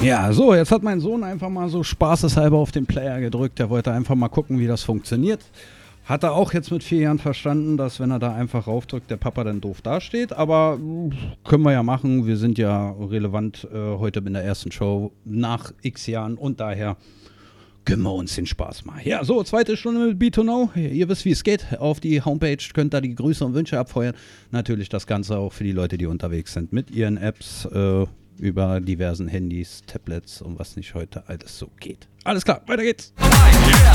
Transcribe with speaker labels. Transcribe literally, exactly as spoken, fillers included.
Speaker 1: Ja, so, jetzt hat mein Sohn einfach mal so spaßeshalber auf den Player gedrückt. Der wollte einfach mal gucken, wie das funktioniert. Hat er auch jetzt mit vier Jahren verstanden, dass wenn er da einfach raufdrückt, der Papa dann doof dasteht. Aber können wir ja machen. Wir sind ja relevant äh, heute in der ersten Show nach x Jahren. Und daher gönnen wir uns den Spaß mal. Ja, so, zweite Stunde mit B to Know. Ihr wisst, wie es geht. Auf die Homepage könnt ihr die Grüße und Wünsche abfeuern. Natürlich das Ganze auch für die Leute, die unterwegs sind mit ihren Apps, äh, über diversen Handys, Tablets und was nicht heute alles so geht. Alles klar, weiter geht's.